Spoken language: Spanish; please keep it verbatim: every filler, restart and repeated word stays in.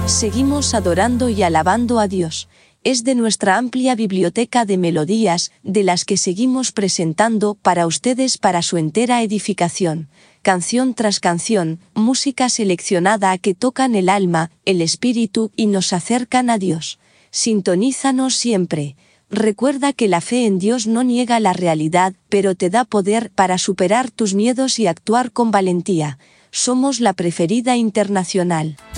Seguimos adorando y alabando a Dios. Es de nuestra amplia biblioteca de melodías, de las que seguimos presentando para ustedes para su entera edificación, canción tras canción, música seleccionada que tocan el alma, el espíritu y nos acercan a Dios. Sintonízanos siempre. Recuerda que la fe en Dios no niega la realidad, pero te da poder para superar tus miedos y actuar con valentía. Somos la Preferida Internacional.